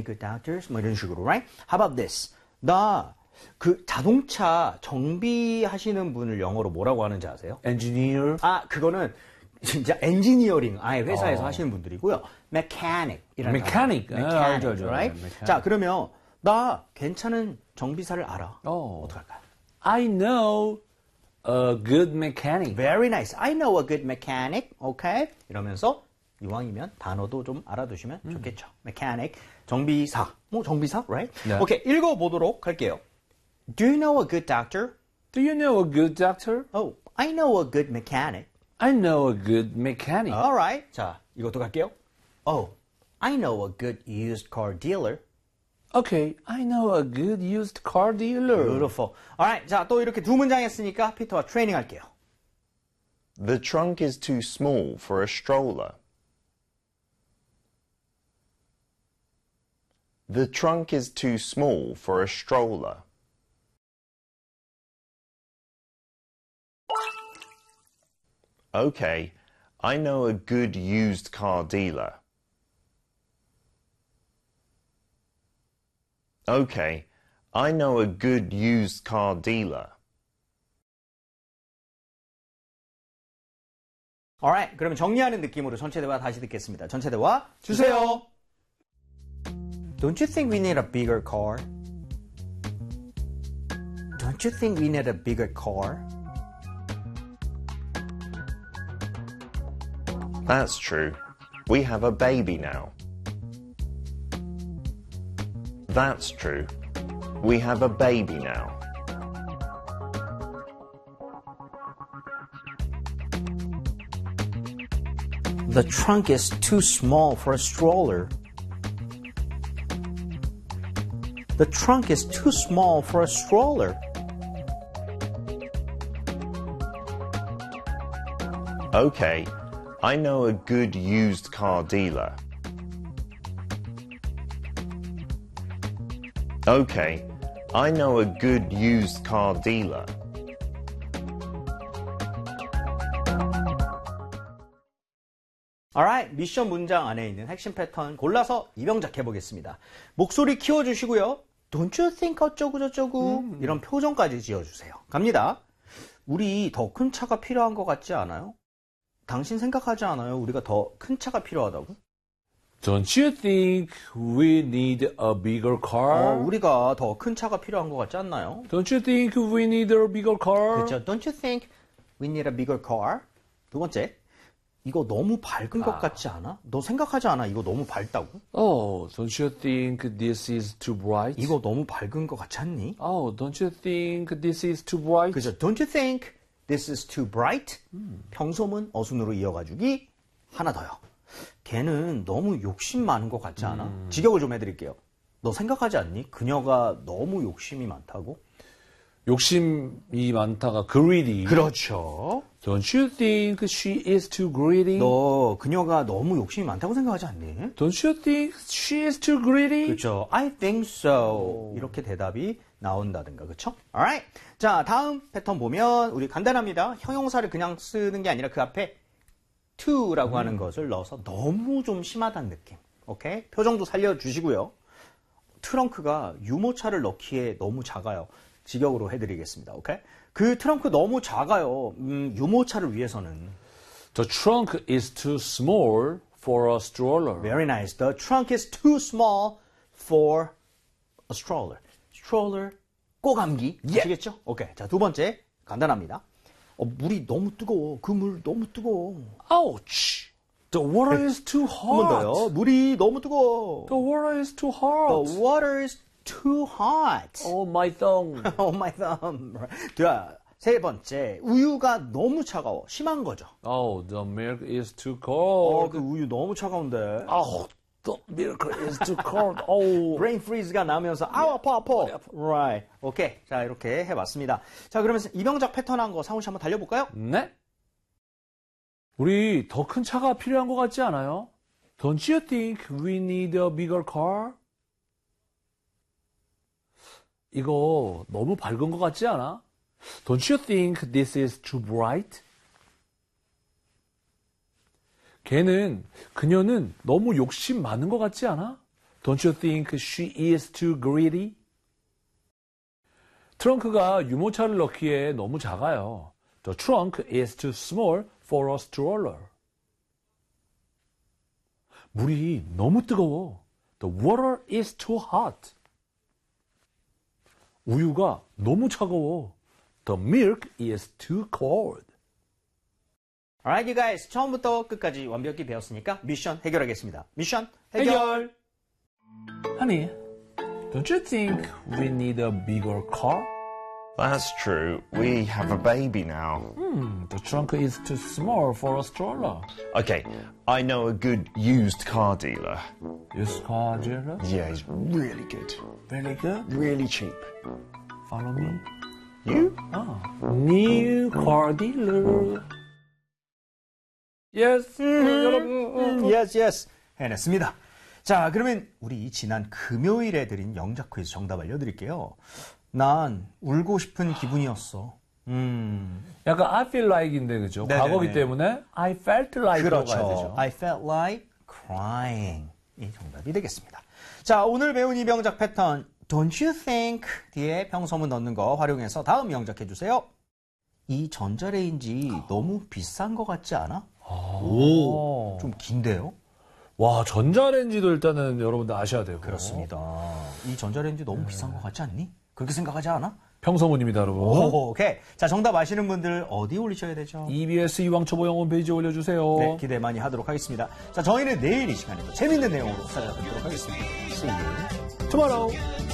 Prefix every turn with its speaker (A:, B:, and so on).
A: any good doctors? 뭐 이런 식으로, right? How about this? 나 그 자동차 정비하시는 분을 영어로 뭐라고 하는지 아세요?
B: Engineer.
A: 아, 그거는 진짜 엔지니어링 아예 회사에서 하시는 분들이고요. mechanic이라는
B: Mechanic.
A: mechanic,
B: 알죠.
A: right?
B: Mechanic.
A: 자, 그러면 나 괜찮은 정비사를 알아. 어떡할까요?
B: I know a good mechanic.
A: Very nice. I know a good mechanic. Okay? 이러면서 이왕이면 단어도 좀 알아두시면 좋겠죠. mechanic, 정비사. 뭐 정비사, right?
B: 네.
A: 오케이, 읽어보도록 할게요. Do you know a good doctor?
B: Do you know a good doctor?
A: Oh, I know a good mechanic.
B: I know a good mechanic.
A: Alright. 자, 이것도 갈게요. Oh, I know a good used car dealer.
B: Okay, I know a good used car dealer.
A: Beautiful. Alright. 자, 또 이렇게 두 문장 했으니까 피터와 트레이닝 할게요.
C: The trunk is too small for a stroller. The trunk is too small for a stroller. Okay, I know a good used car dealer. Okay, I know a good used car dealer.
A: Alright. 그러면 정리하는 느낌으로 전체 대화 다시 듣겠습니다. 전체 대화 주세요. Don't you think we need a bigger car? Don't you think we need a bigger car?
C: That's true. We have a baby now. That's true. We have a baby now.
A: The trunk is too small for a stroller. The trunk is too small for a stroller.
C: Okay, I know a good used car dealer. Okay, I know a good used car dealer.
A: Alright, 미션 문장 안에 있는 핵심 패턴 골라서 이병작 해보겠습니다. 목소리 키워주시고요. Don't you think 어쩌고 저쩌고 이런 표정까지 지어주세요. 갑니다. 우리 더 큰 차가 필요한 것 같지 않아요? 당신 생각하지 않아요? 우리가 더 큰 차가 필요하다고?
B: Don't you think we need a bigger car?
A: 우리가 더 큰 차가 필요한 것 같지 않나요?
B: Don't you think we need a bigger car?
A: 그렇죠. Don't you think we need a bigger car? 두 번째, 이거 너무 밝은 것 같지 않아? 너 생각하지 않아? 이거 너무 밝다고?
B: Oh, don't you think this is too bright?
A: 이거 너무 밝은 것 같지 않니?
B: Oh, don't you think this is too bright?
A: 그죠? Don't you think this is too bright? 평소문 어순으로 이어가주기. 하나 더요. 걔는 너무 욕심 많은 것 같지 않아? 직역을 좀 해드릴게요. 너 생각하지 않니? 그녀가 너무 욕심이 많다고?
B: 욕심이 많다가 greedy.
A: 그렇죠.
B: Don't you think she is too greedy?
A: 너 그녀가 너무 욕심이 많다고 생각하지 않니?
B: Don't you think she is too greedy?
A: 그렇죠. I think so. 이렇게 대답이 나온다든가. 그렇죠? Alright. 자, 다음 패턴 보면 우리 간단합니다. 형용사를 그냥 쓰는 게 아니라 그 앞에 to라고 하는 것을 넣어서 너무 좀 심하다는 느낌. 오케이? 표정도 살려주시고요. 트렁크가 유모차를 넣기에 너무 작아요. 직역으로 해드리겠습니다. 오케이? 그 트렁크 너무 작아요. 유모차를 위해서는.
B: The trunk is too small for a stroller.
A: Very nice. The trunk is too small for a stroller. stroller, 꼬감기. 아시겠죠? 오케이. 자, 두 번째. 간단합니다. 물이 너무 뜨거워. 그 물 너무 뜨거워.
B: Ouch! The water is too
A: 한 번
B: hot.
A: 더요. 물이 너무 뜨거워.
B: The water is too hot.
A: The water is too hot.
B: Oh, my thumb.
A: Oh my thumb. 자, 세 번째. 우유가 너무 차가워. 심한 거죠.
B: Oh, the milk is too cold.
A: 그 우유 너무 차가운데.
B: Oh, the milk is too cold. Oh.
A: 브레인 프리즈가 나면서 아우 아파. Right. 오케이. 자, 이렇게 해봤습니다. 자, 그러면 이병작 패턴한 거 상훈 씨 한번 달려볼까요?
B: 네? 우리 더 큰 차가 필요한 것 같지 않아요? Don't you think we need a bigger car? 이거 너무 밝은 것 같지 않아? Don't you think this is too bright? 그녀는 너무 욕심 많은 것 같지 않아? Don't you think she is too greedy? 트렁크가 유모차를 넣기에 너무 작아요. The trunk is too small for a stroller. 물이 너무 뜨거워. The water is too hot. 우유가 너무 차가워. The milk is too cold.
A: Alright, you guys. 처음부터 끝까지 완벽히 배웠으니까 미션 해결하겠습니다. 미션 해결.
B: Honey, don't you think we need a bigger car?
C: That's true. We have a baby now.
B: The trunk is too small for a stroller.
C: Okay, I know a good used car dealer.
B: Used car dealer?
C: Yeah, he's really good.
B: Very good.
C: Really cheap.
B: Follow me.
C: You?
B: New car dealer. Yes, 여러분.
A: Yes, yes. 해냈습니다. 자, 그러면 우리 지난 금요일에 드린 영작 퀴즈 정답 알려드릴게요. 난 울고 싶은 기분이었어.
B: 약간 I feel like인데 그죠?
A: 네네네.
B: 과거기 때문에 I felt like로 가야 되죠.
A: 그렇죠. I felt like crying. 이 정답이 되겠습니다. 자, 오늘 배운 이 명작 패턴 Don't you think 뒤에 평소문 넣는 거 활용해서 다음 명작해 주세요. 이 전자레인지 너무 비싼 것 같지 않아? 오, 좀 긴데요?
B: 와, 전자레인지도 일단은 여러분들 아셔야 되고.
A: 그렇습니다. 이 전자레인지 너무 비싼 것 같지 않니? 그렇게 생각하지 않아?
B: 평소문입니다, 여러분.
A: 오케이. 자, 정답 아시는 분들 어디 올리셔야 되죠?
B: EBS 이왕초보영 홈페이지에 올려주세요.
A: 네, 기대 많이 하도록 하겠습니다. 자, 저희는 내일 이 시간에 또 재밌는 내용으로 찾아뵙도록 하겠습니다. See you
B: tomorrow.